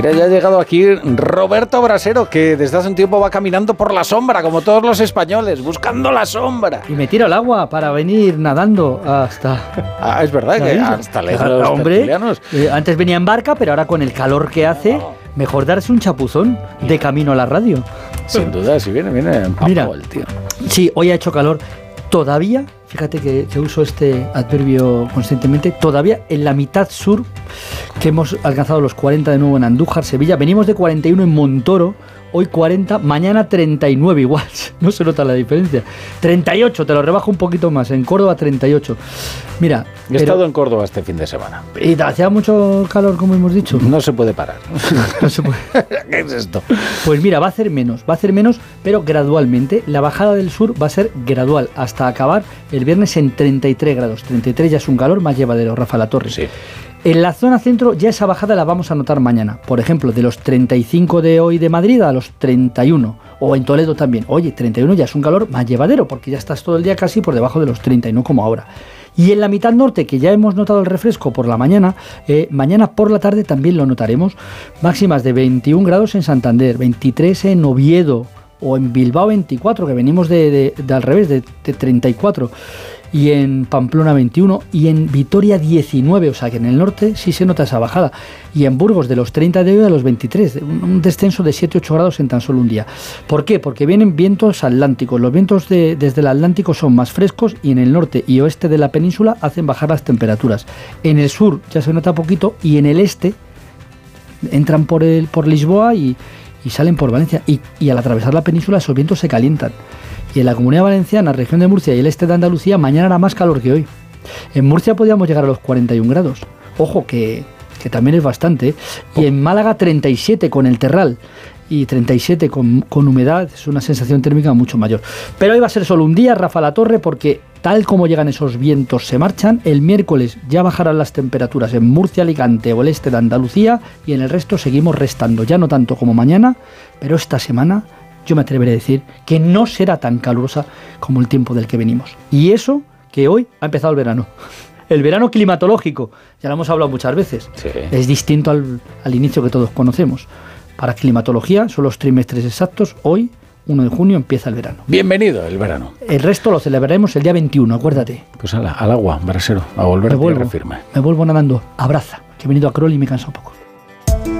Mira, ya ha llegado aquí Roberto Brasero, que desde hace un tiempo va caminando por la sombra, como todos los españoles, buscando la sombra. Y me tiro al agua para venir nadando hasta... Ah, es verdad que hasta lejos. Hombre, antes venía en barca, pero ahora con el calor que hace, mejor darse un chapuzón de camino a la radio. Sin duda, si viene Mira, el tío. Sí, hoy ha hecho calor. Todavía, fíjate que uso este adverbio constantemente, todavía en la mitad sur, que hemos alcanzado los 40 de nuevo en Andújar, Sevilla, venimos de 41 en Montoro, hoy 40, mañana 39 igual, no se nota la diferencia. 38, te lo rebajo un poquito más, en Córdoba 38. Mira, he estado en Córdoba este fin de semana. ¿Y hacía mucho calor, como hemos dicho? No se puede parar. No se puede. ¿Qué es esto? Pues mira, va a hacer menos, pero gradualmente. La bajada del sur va a ser gradual, hasta acabar el viernes en 33 grados. 33 ya es un calor más llevadero, Rafa Latorre. Sí. En la zona centro ya esa bajada la vamos a notar mañana. Por ejemplo, de los 35 de hoy de Madrid a los 31. O en Toledo también. Oye, 31 ya es un calor más llevadero, porque ya estás todo el día casi por debajo de los 30 y no como ahora. Y en la mitad norte, que ya hemos notado el refresco por la mañana, mañana por la tarde también lo notaremos. Máximas de 21 grados en Santander, 23 en Oviedo o en Bilbao 24, que venimos de al revés, de 34. Y en Pamplona 21 y en Vitoria 19, o sea que en el norte sí se nota esa bajada. Y en Burgos de los 30 de hoy a los 23, un descenso de 7-8 grados en tan solo un día. ¿Por qué? Porque vienen vientos atlánticos. Los vientos desde el Atlántico son más frescos y en el norte y oeste de la península hacen bajar las temperaturas. En el sur ya se nota poquito y en el este entran por Lisboa y salen por Valencia. Y al atravesar la península esos vientos se calientan. Y en la Comunidad Valenciana, región de Murcia y el este de Andalucía, mañana hará más calor que hoy. En Murcia podríamos llegar a los 41 grados. Ojo, que también es bastante. Y en Málaga 37 con el terral. Y 37 con humedad. Es una sensación térmica mucho mayor. Pero hoy va a ser solo un día, Rafa Latorre, porque tal como llegan esos vientos se marchan. El miércoles ya bajarán las temperaturas en Murcia, Alicante o el este de Andalucía. Y en el resto seguimos restando. Ya no tanto como mañana, pero esta semana yo me atreveré a decir que no será tan calurosa como el tiempo del que venimos. Y eso que hoy ha empezado el verano. El verano climatológico, ya lo hemos hablado muchas veces. Sí. Es distinto al inicio que todos conocemos. Para climatología son los trimestres exactos. Hoy, 1 de junio, empieza el verano. Bienvenido el verano. El resto lo celebraremos el día 21, acuérdate. Pues al agua, Brasero, a volver a tierra firme. Me vuelvo nadando. Abraza, que he venido a crawl y me cansa un poco.